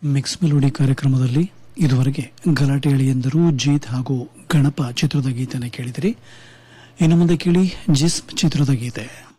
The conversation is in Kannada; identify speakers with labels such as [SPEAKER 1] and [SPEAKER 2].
[SPEAKER 1] ಮಿಕ್ಸ್ ಮೆಲೋಡಿ ಕಾರ್ಯಕ್ರಮದಲ್ಲಿ ಇದುವರೆಗೆ ಗಲಾಟೆ ಎಳೆಯಂದರು ಜೀತ್ ಹಾಗೂ ಗಣಪ ಚಿತ್ರದ ಗೀತೆಯನ್ನು ಕೇಳಿದಿರಿ. ಇನ್ನು ಮುಂದೆ ಕೇಳಿ ಜಿಸ್ಮ್ ಚಿತ್ರದ ಗೀತೆ.